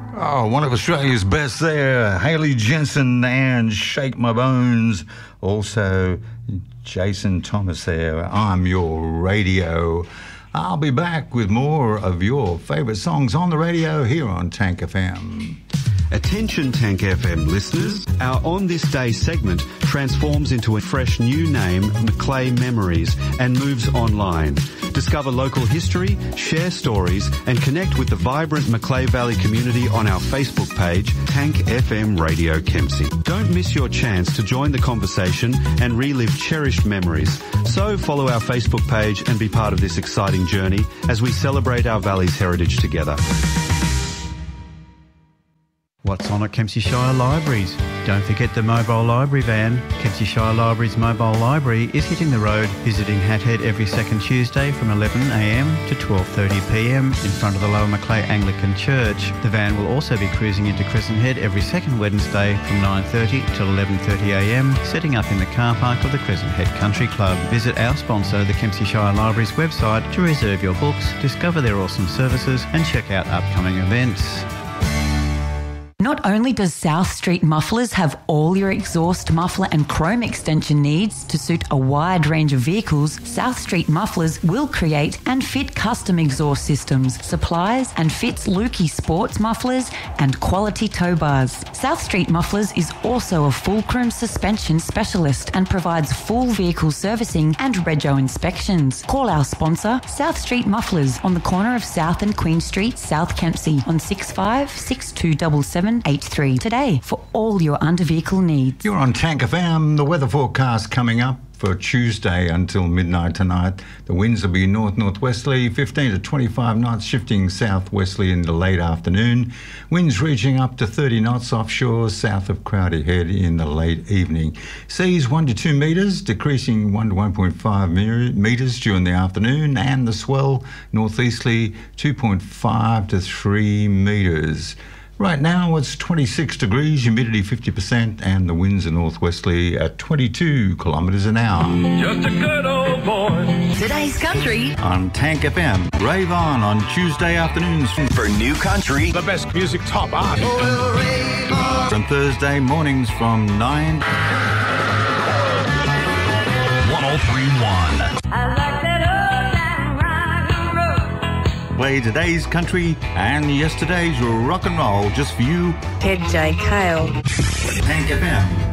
Oh, one of Australia's best there, Hayley Jensen and Shake My Bones. Also, Jason Thomas there, I'm Your Radio. I'll be back with more of your favourite songs on the radio here on Tank FM. Attention Tank FM listeners, our On This Day segment transforms into a fresh new name, Macleay Memories, and moves online. Discover local history, share stories, and connect with the vibrant Macleay Valley community on our Facebook page, Tank FM Radio Kempsey. Don't miss your chance to join the conversation and relive cherished memories. So follow our Facebook page and be part of this exciting journey as we celebrate our valley's heritage together. What's on at Kempsey Shire Libraries? Don't forget the mobile library van. Kempsey Shire Libraries mobile library is hitting the road, visiting Hathead every second Tuesday from 11am to 12:30pm in front of the Lower Macleay Anglican Church. The van will also be cruising into Crescent Head every second Wednesday from 9:30 till 11:30am, setting up in the car park of the Crescent Head Country Club. Visit our sponsor, the Kempsey Shire Libraries website, to reserve your books, discover their awesome services and check out upcoming events. Not only does South Street Mufflers have all your exhaust, muffler and chrome extension needs to suit a wide range of vehicles, South Street Mufflers will create and fit custom exhaust systems, supplies and fits Lukey sports mufflers and quality tow bars. South Street Mufflers is also a fulcrum suspension specialist and provides full vehicle servicing and rego inspections. Call our sponsor, South Street Mufflers, on the corner of South and Queen Street, South Kempsey, on 656277 83 today for all your under-vehicle needs. You're on Tank FM. The weather forecast coming up for Tuesday until midnight tonight. The winds will be north-northwesterly, 15 to 25 knots, shifting southwesterly in the late afternoon. Winds reaching up to 30 knots offshore, south of Crowdy Head in the late evening. Seas 1 to 2 metres, decreasing 1 to 1.5 metres during the afternoon, and the swell northeasterly 2.5 to 3 metres. Right now it's 26 degrees, humidity 50%, and the winds are northwesterly at 22 kilometres an hour. Just a good old boy. Today's country On Tank FM. Rave on Tuesday afternoons. For new country, the best music top art. On Thursday mornings from 9. 1031. I like that old time rock and roll. Play today's country and yesterday's rock and roll just for you. Ted J. Cale. Tank FM.